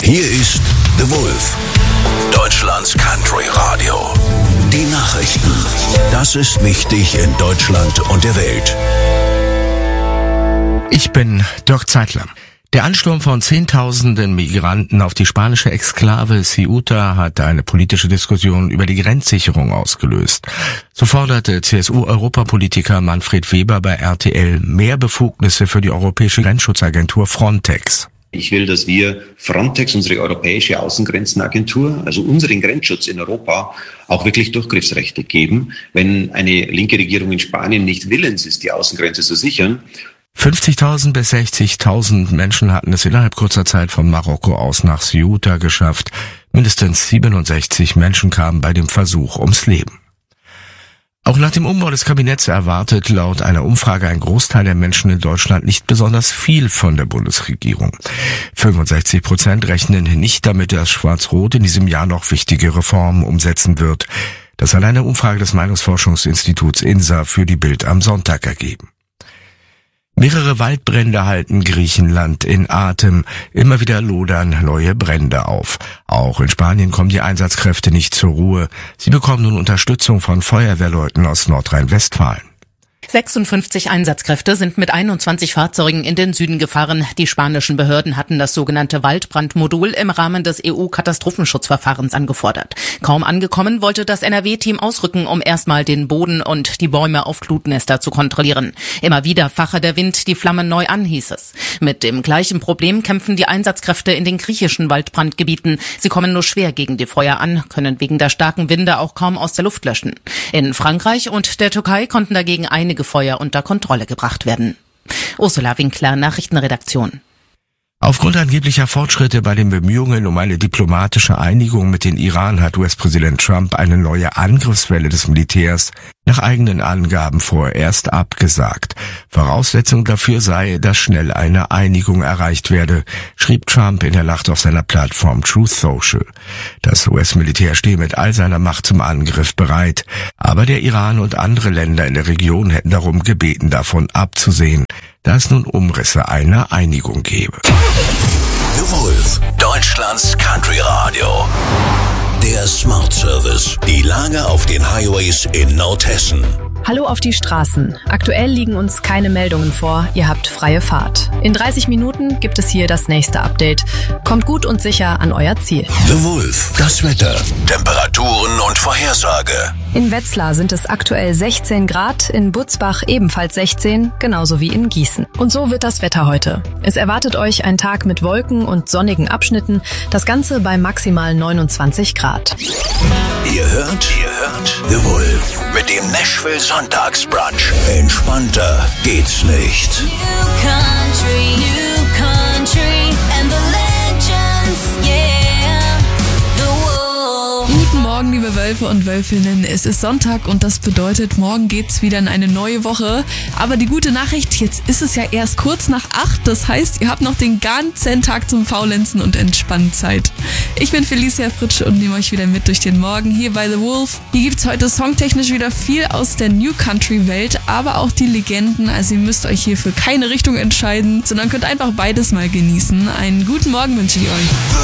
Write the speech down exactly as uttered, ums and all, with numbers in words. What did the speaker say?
Hier ist The Wolf, Deutschlands Country Radio. Die Nachrichten. Das ist wichtig in Deutschland und der Welt. Ich bin Dirk Zeitler. Der Ansturm von Zehntausenden Migranten auf die spanische Exklave Ceuta hat eine politische Diskussion über die Grenzsicherung ausgelöst. So forderte C S U-Europapolitiker Manfred Weber bei R T L mehr Befugnisse für die europäische Grenzschutzagentur Frontex. Ich will, dass wir Frontex, unsere europäische Außengrenzenagentur, also unseren Grenzschutz in Europa, auch wirklich Durchgriffsrechte geben. Wenn eine linke Regierung in Spanien nicht willens ist, die Außengrenze zu sichern. fünfzigtausend bis sechzigtausend Menschen hatten es innerhalb kurzer Zeit von Marokko aus nach Ceuta geschafft. Mindestens siebenundsechzig Menschen kamen bei dem Versuch ums Leben. Auch nach dem Umbau des Kabinetts erwartet laut einer Umfrage ein Großteil der Menschen in Deutschland nicht besonders viel von der Bundesregierung. fünfundsechzig Prozent rechnen nicht damit, dass Schwarz-Rot in diesem Jahr noch wichtige Reformen umsetzen wird. Das hat eine Umfrage des Meinungsforschungsinstituts I N S A für die Bild am Sonntag ergeben. Mehrere Waldbrände halten Griechenland in Atem. Immer wieder lodern neue Brände auf. Auch in Spanien kommen die Einsatzkräfte nicht zur Ruhe. Sie bekommen nun Unterstützung von Feuerwehrleuten aus Nordrhein-Westfalen. sechsundfünfzig Einsatzkräfte sind mit einundzwanzig Fahrzeugen in den Süden gefahren. Die spanischen Behörden hatten das sogenannte Waldbrandmodul im Rahmen des E U-Katastrophenschutzverfahrens angefordert. Kaum angekommen, wollte das N R W-Team ausrücken, um erstmal den Boden und die Bäume auf Glutnester zu kontrollieren. Immer wieder fache der Wind die Flammen neu an, hieß es. Mit dem gleichen Problem kämpfen die Einsatzkräfte in den griechischen Waldbrandgebieten. Sie kommen nur schwer gegen die Feuer an, können wegen der starken Winde auch kaum aus der Luft löschen. In Frankreich und der Türkei konnten dagegen einige Feuer unter Kontrolle gebracht werden. Ursula Winkler, Nachrichtenredaktion. Aufgrund angeblicher Fortschritte bei den Bemühungen um eine diplomatische Einigung mit dem Iran hat U S-Präsident Trump eine neue Angriffswelle des Militärs nach eigenen Angaben vorerst abgesagt. Voraussetzung dafür sei, dass schnell eine Einigung erreicht werde, schrieb Trump in der Nacht auf seiner Plattform Truth Social. Das U S-Militär stehe mit all seiner Macht zum Angriff bereit, aber der Iran und andere Länder in der Region hätten darum gebeten, davon abzusehen, da es nun Umrisse einer Einigung gebe. The Wolf, Deutschlands Country Radio. Der Smart Service. Die Lage auf den Highways in Nordhessen. Hallo auf die Straßen. Aktuell liegen uns keine Meldungen vor. Ihr habt freie Fahrt. In dreißig Minuten gibt es hier das nächste Update. Kommt gut und sicher an euer Ziel. The Wolf. Das Wetter. Temperaturen und Vorhersage. In Wetzlar sind es aktuell sechzehn Grad, in Butzbach ebenfalls sechzehn, genauso wie in Gießen. Und so wird das Wetter heute. Es erwartet euch ein Tag mit Wolken und sonnigen Abschnitten, das Ganze bei maximal neunundzwanzig Grad. Ihr hört, ihr hört The Wolf mit dem Nashville Sonntagsbrunch. Entspannter geht's nicht. New country, new country and the legends, yeah, the Wolf. Guten Morgen, liebe Wölfe und Wölfinnen. Es ist Sonntag und das bedeutet, morgen geht's wieder in eine neue Woche. Aber die gute Nachricht, jetzt ist es ja erst kurz nach acht. Das heißt, ihr habt noch den ganzen Tag zum Faulenzen und Entspannen Zeit. Ich bin Felicia Fritsch und nehme euch wieder mit durch den Morgen hier bei The Wolf. Hier gibt's heute songtechnisch wieder viel aus der New Country Welt, aber auch die Legenden. Also ihr müsst euch hier für keine Richtung entscheiden, sondern könnt einfach beides mal genießen. Einen guten Morgen wünsche ich euch.